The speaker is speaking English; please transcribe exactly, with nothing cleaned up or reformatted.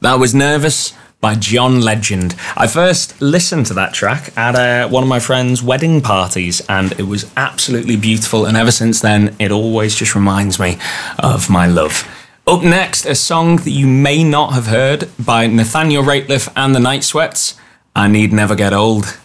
That was Nervous by John Legend. I first listened to that track at uh, one of my friend's wedding parties, and it was absolutely beautiful, and ever since then it always just reminds me of my love. Up next, a song that you may not have heard by Nathaniel Rateliff and the Night Sweats, I Need Never Get Old.